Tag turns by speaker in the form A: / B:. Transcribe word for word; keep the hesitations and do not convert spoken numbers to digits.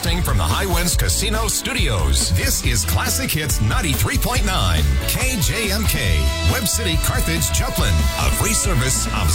A: Broadcasting from the High Winds Casino Studios, this is Classic Hits ninety-three point nine, K J M K, Web City, Carthage, Joplin, a free service of